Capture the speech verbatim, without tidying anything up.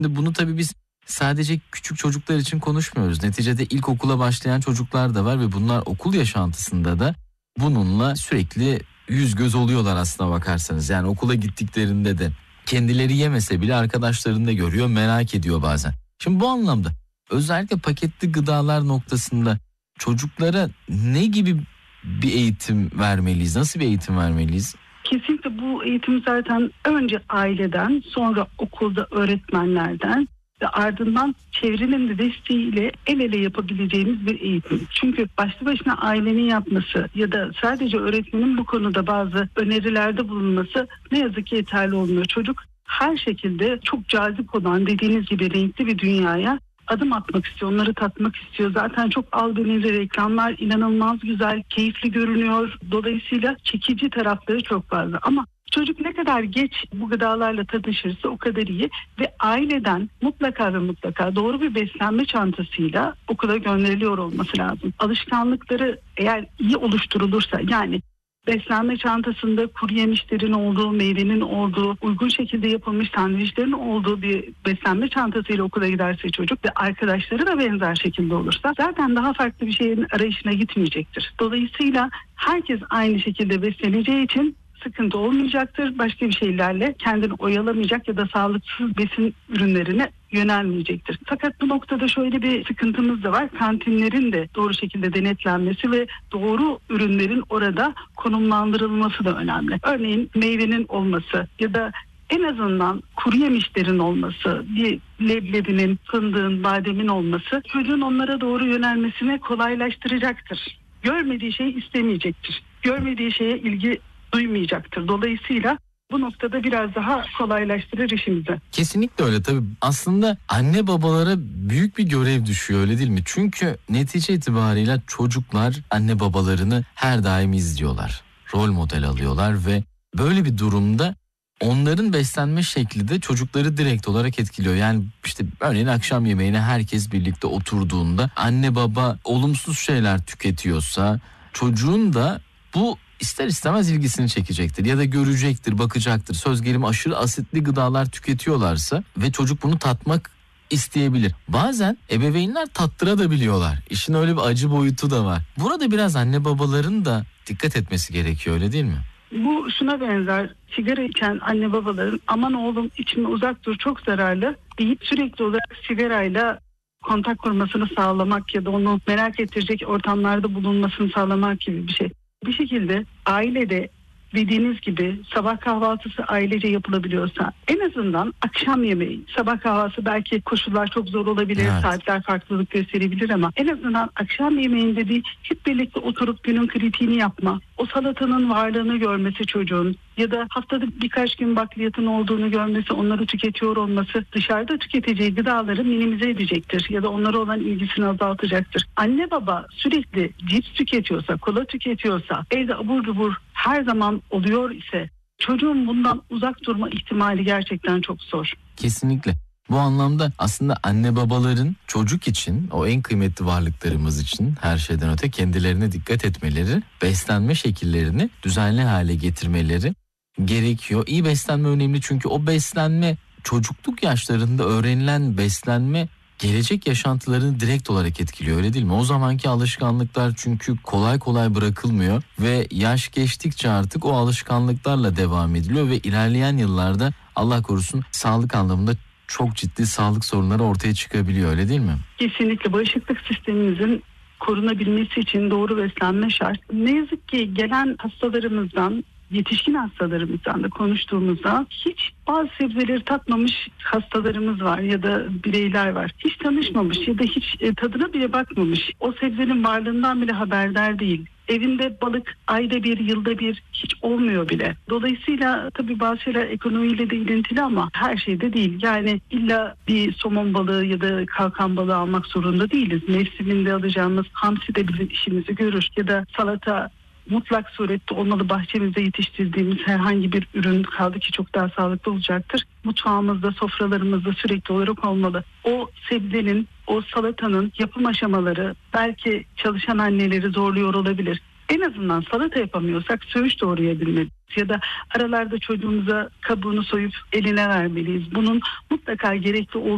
Şimdi bunu tabii biz sadece küçük çocuklar için konuşmuyoruz. Neticede ilkokula başlayan çocuklar da var ve bunlar okul yaşantısında da bununla sürekli yüz göz oluyorlar aslına bakarsanız. Yani okula gittiklerinde de kendileri yemese bile arkadaşlarını da görüyor, merak ediyor bazen. Şimdi bu anlamda özellikle paketli gıdalar noktasında çocuklara ne gibi bir eğitim vermeliyiz? Nasıl bir eğitim vermeliyiz? Kesinlikle bu eğitim zaten önce aileden, sonra okulda öğretmenlerden ve ardından çevrenin de desteğiyle el ele yapabileceğimiz bir eğitim. Çünkü başlı başına ailenin yapması ya da sadece öğretmenin bu konuda bazı önerilerde bulunması ne yazık ki yeterli olmuyor. Çocuk her şekilde çok cazip olan, dediğiniz gibi renkli bir dünyaya adım atmak istiyor, onları tatmak istiyor. Zaten çok albenili reklamlar, inanılmaz güzel, keyifli görünüyor. Dolayısıyla çekici tarafları çok fazla. Ama çocuk ne kadar geç bu gıdalarla tanışırsa o kadar iyi ve aileden mutlaka ve mutlaka doğru bir beslenme çantasıyla okula gönderiliyor olması lazım. Alışkanlıkları eğer iyi oluşturulursa, yani beslenme çantasında kuru yemişlerin olduğu, meyvenin olduğu, uygun şekilde yapılmış sandviçlerin olduğu bir beslenme çantasıyla okula giderse çocuk ve arkadaşları da benzer şekilde olursa zaten daha farklı bir şeyin arayışına gitmeyecektir. Dolayısıyla herkes aynı şekilde besleneceği için sıkıntı olmayacaktır. Başka bir şeylerle kendini oyalamayacak ya da sağlıksız besin ürünlerine yönelmeyecektir. Fakat bu noktada şöyle bir sıkıntımız da var. Kantinlerin de doğru şekilde denetlenmesi ve doğru ürünlerin orada konumlandırılması da önemli. Örneğin meyvenin olması ya da en azından kuru yemişlerin olması, bir leblebinin, fındığın, bademin olması çocuğun onlara doğru yönelmesine kolaylaştıracaktır. Görmediği şeyi istemeyecektir. Görmediği şeye ilgi duymayacaktır. Dolayısıyla bu noktada biraz daha kolaylaştırır işimizi. Kesinlikle öyle tabii. Aslında anne babalara büyük bir görev düşüyor, öyle değil mi? Çünkü netice itibariyle çocuklar anne babalarını her daim izliyorlar. Rol model alıyorlar ve böyle bir durumda onların beslenme şekli de çocukları direkt olarak etkiliyor. Yani işte örneğin akşam yemeğine herkes birlikte oturduğunda anne baba olumsuz şeyler tüketiyorsa çocuğun da bu İster istemez ilgisini çekecektir ya da görecektir, bakacaktır. Söz gelimi aşırı asitli gıdalar tüketiyorlarsa ve çocuk bunu tatmak isteyebilir. Bazen ebeveynler tattırabiliyorlar. İşin öyle bir acı boyutu da var. Burada biraz anne babaların da dikkat etmesi gerekiyor, öyle değil mi? Bu şuna benzer. Sigara içen anne babaların aman oğlum içme uzak dur çok zararlı deyip sürekli olarak sigarayla kontak kurmasını sağlamak ya da onu merak ettirecek ortamlarda bulunmasını sağlamak gibi bir şey. Bir şekilde ailede dediğiniz gibi sabah kahvaltısı ailece yapılabiliyorsa en azından akşam yemeği, sabah kahvaltısı belki koşullar çok zor olabilir, evet, saatler farklılık gösterebilir ama en azından akşam yemeğinde bir hep birlikte oturup günün kritiğini yapma, o salatanın varlığını görmesi çocuğun ya da haftada birkaç gün bakliyatın olduğunu görmesi, onları tüketiyor olması dışarıda tüketeceği gıdaları minimize edecektir ya da onlara olan ilgisini azaltacaktır. Anne baba sürekli cips tüketiyorsa, kola tüketiyorsa, evde abur cubur her zaman oluyor ise çocuğun bundan uzak durma ihtimali gerçekten çok zor. Kesinlikle. Bu anlamda aslında anne babaların çocuk için, o en kıymetli varlıklarımız için her şeyden öte kendilerine dikkat etmeleri, beslenme şekillerini düzenli hale getirmeleri gerekiyor. İyi beslenme önemli çünkü o beslenme çocukluk yaşlarında öğrenilen beslenme gelecek yaşantılarını direkt olarak etkiliyor, öyle değil mi? O zamanki alışkanlıklar çünkü kolay kolay bırakılmıyor ve yaş geçtikçe artık o alışkanlıklarla devam ediliyor ve ilerleyen yıllarda Allah korusun sağlık anlamında çok ciddi sağlık sorunları ortaya çıkabiliyor, öyle değil mi? Kesinlikle bağışıklık sistemimizin korunabilmesi için doğru beslenme şart. Ne yazık ki gelen hastalarımızdan, yetişkin hastalarımızdan da konuştuğumuzda hiç bazı sebzeleri tatmamış hastalarımız var ya da bireyler var. Hiç tanışmamış ya da hiç tadına bile bakmamış. O sebzenin varlığından bile haberdar değil. Evinde balık ayda bir, yılda bir hiç olmuyor bile. Dolayısıyla tabii bazı şeyler ekonomiyle de ilintili ama her şeyde değil. Yani illa bir somon balığı ya da kalkan balığı almak zorunda değiliz. Mevsiminde alacağımız hamsi de bizim işimizi görür ya da salata mutlak surette olmalı, bahçemizde yetiştirdiğimiz herhangi bir ürün kaldı ki çok daha sağlıklı olacaktır. Mutfağımızda, sofralarımızda sürekli olarak olmalı. O sebzenin, o salatanın yapım aşamaları belki çalışan anneleri zorluyor olabilir. En azından salata yapamıyorsak söğüş doğrayabilmeliyiz ya da aralarda çocuğumuza kabuğunu soyup eline vermeliyiz. Bunun mutlaka gerekli olduğu